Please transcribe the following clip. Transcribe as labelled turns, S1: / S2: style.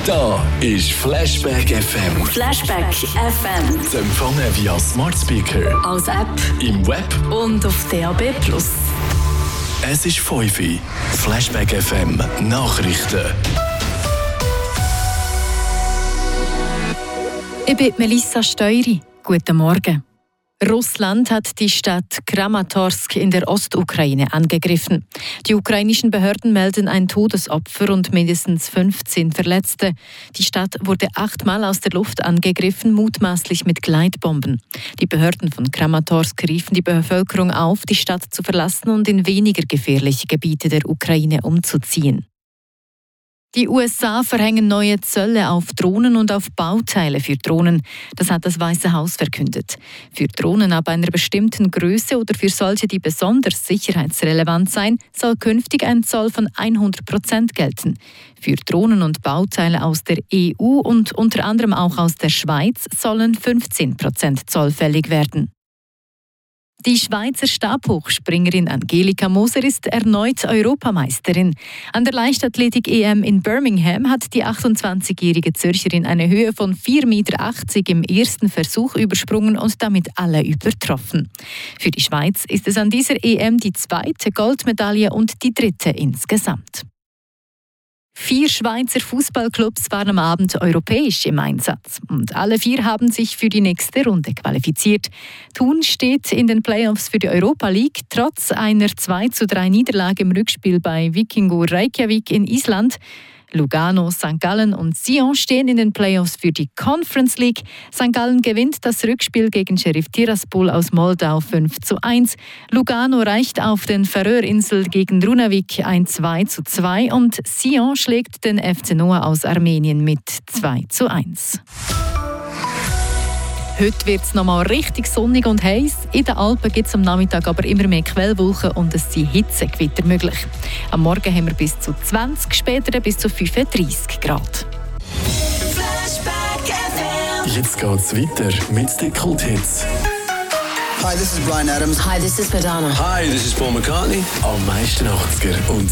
S1: Da ist Flashback FM.
S2: Flashback FM.
S1: Zu empfangen via Smart Speaker,
S2: Als App
S1: im Web.
S2: und auf DAB+.
S1: Es ist 5 Uhr. Flashback FM Nachrichten.
S3: Ich bin Melissa Steury. Guten Morgen. Russland hat die Stadt Kramatorsk in der Ostukraine angegriffen. Die ukrainischen Behörden melden ein Todesopfer und mindestens 15 Verletzte. Die Stadt wurde 8-mal aus der Luft angegriffen, mutmaßlich mit Gleitbomben. Die Behörden von Kramatorsk riefen die Bevölkerung auf, die Stadt zu verlassen und in weniger gefährliche Gebiete der Ukraine umzuziehen. Die USA verhängen neue Zölle auf Drohnen und auf Bauteile für Drohnen. Das hat das Weiße Haus verkündet. Für Drohnen ab einer bestimmten Größe oder für solche, die besonders sicherheitsrelevant seien, soll künftig ein Zoll von 100% gelten. Für Drohnen und Bauteile aus der EU und unter anderem auch aus der Schweiz sollen 15% Zoll fällig werden. Die Schweizer Stabhochspringerin Angelika Moser ist erneut Europameisterin. An der Leichtathletik-EM in Birmingham hat die 28-jährige Zürcherin eine Höhe von 4,80 Meter im ersten Versuch übersprungen und damit alle übertroffen. Für die Schweiz ist es an dieser EM die zweite Goldmedaille und die dritte insgesamt. 4 Schweizer Fußballclubs waren am Abend europäisch im Einsatz. Und alle 4 haben sich für die nächste Runde qualifiziert. Thun steht in den Playoffs für die Europa League trotz einer 2:3 Niederlage im Rückspiel bei Vikingur Reykjavik in Island. Lugano, St. Gallen und Sion stehen in den Playoffs für die Conference League. St. Gallen gewinnt das Rückspiel gegen Sheriff Tiraspol aus Moldau 5:1. Lugano reicht auf den Färöerinseln gegen Runavik ein 2:2 und Sion schlägt den FC Noah aus Armenien mit 2:1. Heute wird es nochmal richtig sonnig und heiß. In den Alpen gibt es am Nachmittag aber immer mehr Quellwolken und es sind Hitzegewitter möglich. Am Morgen haben wir bis zu 20, später bis zu 35 Grad.
S1: Jetzt geht's weiter mit den Kulthits.
S4: Hi, this is Bryan Adams.
S2: Hi, this is Madonna.
S5: Hi, this is Paul McCartney.
S1: Am meisten 80er und